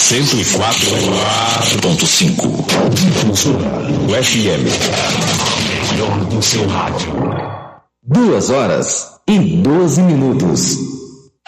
104,5. Difusora do FM. Melhor do seu rádio. 2 horas e 12 minutos.